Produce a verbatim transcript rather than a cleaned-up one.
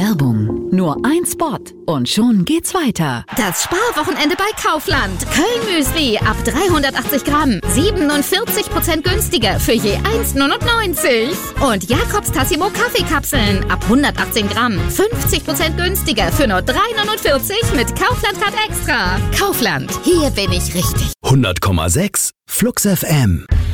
Werbung. Nur ein Spot und schon geht's weiter. Das Sparwochenende bei Kaufland. Köln-Müsli ab dreihundertachtzig Gramm. siebenundvierzig Prozent günstiger für je eins Komma neunundneunzig. Und Jakobs Tassimo Kaffeekapseln ab hundertachtzehn Gramm. fünfzig Prozent günstiger für nur drei Komma neunundvierzig mit Kaufland Card Extra. Kaufland, hier bin ich richtig. hundert Komma sechs Flux F M.